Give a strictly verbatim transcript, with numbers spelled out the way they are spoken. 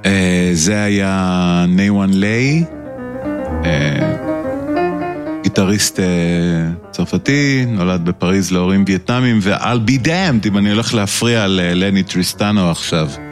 זה היה נייוואן ליי, גיטריסט צרפתי, נולד בפריז להורים וייטנאמים, ו-I'll be damned אם אני הולך להפריע ללני טריסטנו עכשיו.